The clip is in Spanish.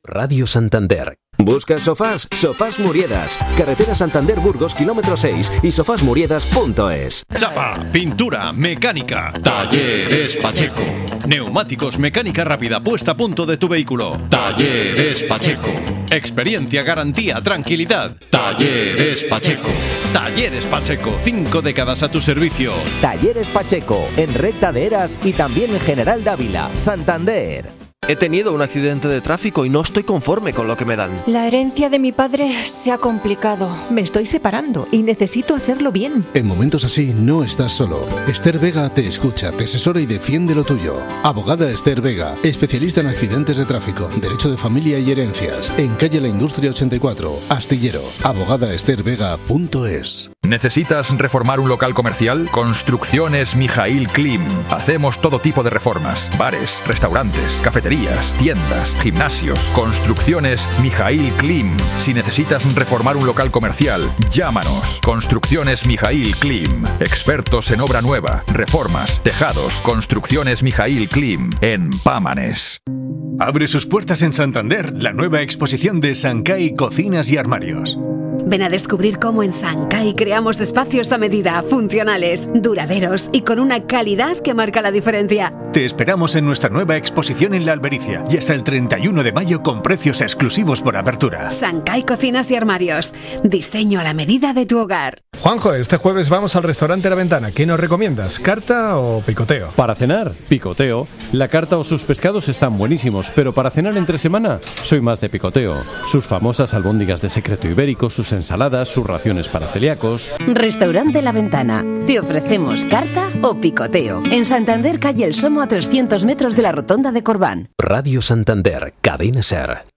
Radio Santander. ¿Buscas sofás? Sofás Muriedas. Carretera Santander-Burgos, kilómetro 6 y sofasmuriedas.es. Chapa, pintura, mecánica. Talleres Pacheco. Neumáticos, mecánica rápida, puesta a punto de tu vehículo. Talleres Pacheco. Experiencia, garantía, tranquilidad. Talleres Pacheco. Talleres Pacheco, 5 décadas a tu servicio. Talleres Pacheco, en Recta de Eras y también en General Dávila, Santander. He tenido un accidente de tráfico y no estoy conforme con lo que me dan. La herencia de mi padre se ha complicado. Me estoy separando y necesito hacerlo bien. En momentos así no estás solo. Esther Vega te escucha, te asesora y defiende lo tuyo. Abogada Esther Vega, especialista en accidentes de tráfico, derecho de familia y herencias. En calle La Industria 84, Astillero. abogadaestervega.es. ¿Necesitas reformar un local comercial? Construcciones Mijaíl Klim. Hacemos todo tipo de reformas. Bares, restaurantes, cafeterías, tiendas, gimnasios. Construcciones Mijaíl Klim. Si necesitas reformar un local comercial, llámanos. Construcciones Mijaíl Klim. Expertos en obra nueva, reformas, tejados. Construcciones Mijaíl Klim. En Pámanes. Abre sus puertas en Santander la nueva exposición de Sancay Cocinas y Armarios. Ven a descubrir cómo en Sancay creamos espacios a medida, funcionales, duraderos y con una calidad que marca la diferencia. Te esperamos en nuestra nueva exposición en La Albericia y hasta el 31 de mayo con precios exclusivos por apertura. Sancay Cocinas y Armarios. Diseño a la medida de tu hogar. Juanjo, este jueves vamos al restaurante La Ventana. ¿Qué nos recomiendas? ¿Carta o picoteo? Para cenar, picoteo. La carta o sus pescados están buenísimos, pero para cenar entre semana, soy más de picoteo. Sus famosas albóndigas de secreto ibérico, sus ensaladas, sus raciones para celíacos. Restaurante La Ventana. Te ofrecemos carta o picoteo. En Santander, calle El Somo, a 300 metros de la Rotonda de Corbán. Radio Santander, Cadena Ser.